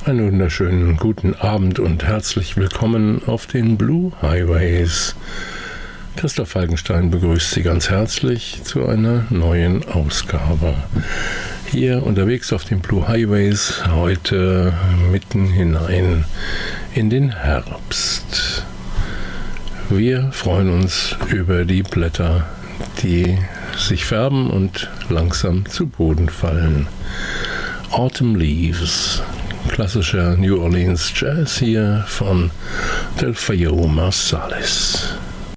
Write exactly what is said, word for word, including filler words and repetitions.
Einen wunderschönen guten Abend und herzlich willkommen auf den Blue Highways. Christoph Falkenstein begrüßt Sie ganz herzlich zu einer neuen Ausgabe. Hier unterwegs auf den Blue Highways, heute mitten hinein in den Herbst. Wir freuen uns über die Blätter, die sich färben und langsam zu Boden fallen. Autumn Leaves, klassischer New Orleans Jazz hier von Delfeayo Marsalis.